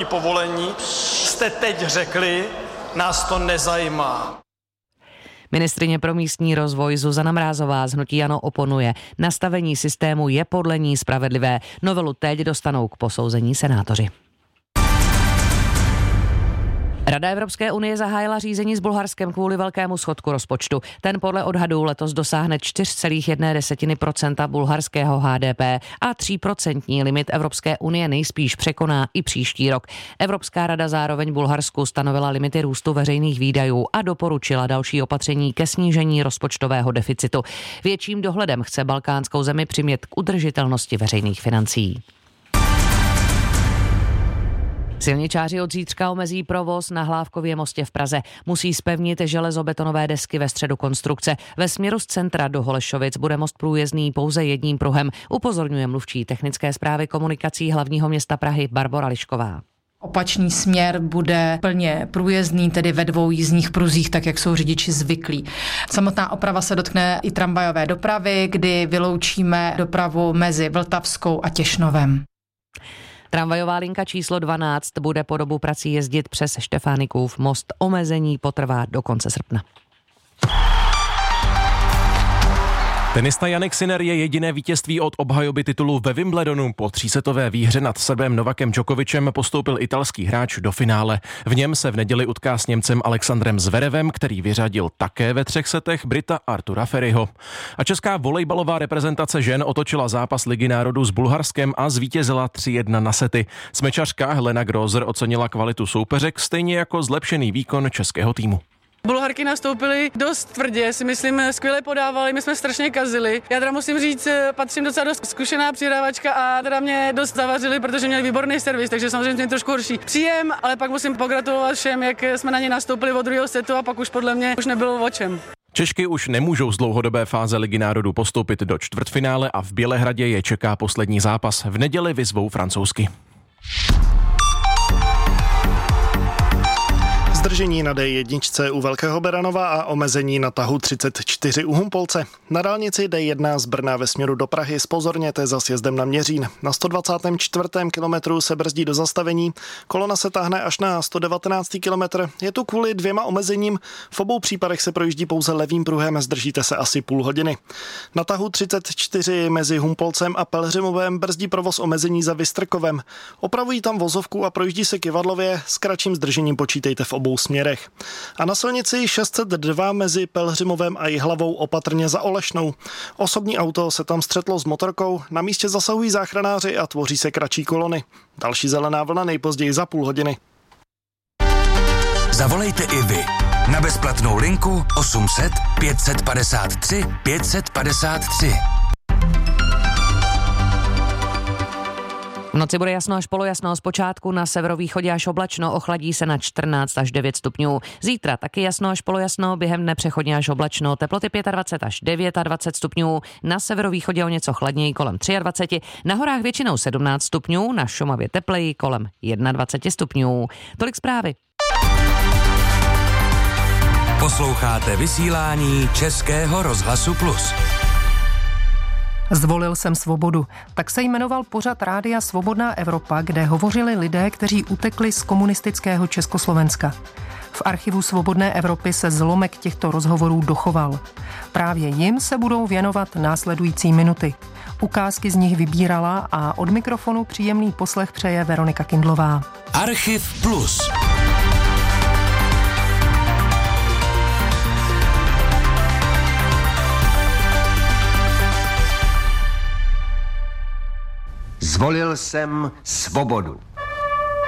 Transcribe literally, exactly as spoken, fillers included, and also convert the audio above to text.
povolení, jste teď řekli, nás to nezajímá. Ministryně pro místní rozvoj Zuzana Mrázová z hnutí ANO oponuje. Nastavení systému je podle ní spravedlivé. Novelu teď dostanou k posouzení senátoři. Rada Evropské unie zahájila řízení s Bulharskem kvůli velkému schodku rozpočtu. Ten podle odhadů letos dosáhne čtyři celá jedna procenta bulharského H D P a tříprocentní limit Evropské unie nejspíš překoná i příští rok. Evropská rada zároveň Bulharsku stanovila limity růstu veřejných výdajů a doporučila další opatření ke snížení rozpočtového deficitu. Větším dohledem chce balkánskou zemi přimět k udržitelnosti veřejných financí. Silničáři od zítřka omezí provoz na Hlávkově mostě v Praze. Musí zpevnit železobetonové desky ve středu konstrukce. Ve směru z centra do Holešovic bude most průjezdný pouze jedním pruhem, upozorňuje mluvčí technické správy komunikací hlavního města Prahy Barbora Lišková. Opačný směr bude plně průjezdný, tedy ve dvou jízdních pruzích, tak jak jsou řidiči zvyklí. Samotná oprava se dotkne i tramvajové dopravy, kdy vyloučíme dopravu mezi Vltavskou a Těšnovem. Tramvajová linka číslo dvanáct bude po dobu prací jezdit přes Štefánikův most. Omezení potrvá do konce srpna. Tenista Jannik Sinner je jediné vítězství od obhajoby titulu ve Wimbledonu. Po třísetové výhře nad Srbem Novakem Djokovicem postoupil italský hráč do finále. V něm se v neděli utká s Němcem Alexandrem Zverevem, který vyřadil také ve třech setech Brita Artura Ferryho. A česká volejbalová reprezentace žen otočila zápas Ligy národů s Bulharskem a zvítězila tři jedna na sety. Smečařka Helena Grozer ocenila kvalitu soupeřek, stejně jako zlepšený výkon českého týmu. Bulharky nastoupily dost tvrdě, si myslím, skvěle podávali, my jsme strašně kazili. Já teda musím říct, patřím docela dost zkušená přidávačka a teda mě dost zavařili, protože měli výborný servis, takže samozřejmě mě trošku horší příjem, ale pak musím pogratulovat všem, jak jsme na ně nastoupili od druhého setu a pak už podle mě už nebylo o čem. Češky už nemůžou z dlouhodobé fáze Ligy národů postoupit do čtvrtfinále a v Bělehradě je čeká poslední zápas. V neděli vyzvou francouzsky. Zdržení na D jedna u Velkého Beranova a omezení na tahu třicet čtyři u Humpolce. Na dálnici D jedna z Brna ve směru do Prahy zpozorněte za sjezdem na Měřín. Na sto dvacátém čtvrtém kilometru se brzdí do zastavení. Kolona se táhne až na sto devatenáctý kilometr. Je tu kvůli dvěma omezením. V obou případech se projíždí pouze levým pruhem, zdržíte se asi půl hodiny. Na tahu třicet čtyři mezi Humpolcem a Pelhřimovem brzdí provoz omezení za Vystrkovem. Opravují tam vozovku a projíždí se Kyvadlově. S kratším zdržením počítejte v obou směrech. A na silnici šest set dva mezi Pelhřimovem a Jihlavou opatrně za Olešnou. Osobní auto se tam střetlo s motorkou, na místě zasahují záchranáři a tvoří se kratší kolony. Další zelená vlna nejpozději za půl hodiny. Zavolejte i vy na bezplatnou linku osm set pět padesát tři pět padesát tři. V noci bude jasno až polojasno, zpočátku na severovýchodě až oblačno, ochladí se na čtrnáct až devět stupňů. Zítra taky jasno až polojasno, během dne přechodně až oblačno, teploty dvacet pět až dvacet devět stupňů, na severovýchodě o něco chladněji kolem dvacet tři, na horách většinou sedmnáct stupňů, na Šumavě tepleji kolem dvacet jedna stupňů. Tolik zprávy. Posloucháte vysílání Českého rozhlasu Plus. Zvolil jsem svobodu. Tak se jmenoval pořad Rádia Svobodná Evropa, kde hovořili lidé, kteří utekli z komunistického Československa. V archivu Svobodné Evropy se zlomek těchto rozhovorů dochoval. Právě jim se budou věnovat následující minuty. Ukázky z nich vybírala a od mikrofonu příjemný poslech přeje Veronika Kindlová. Archiv Plus. Zvolil jsem svobodu.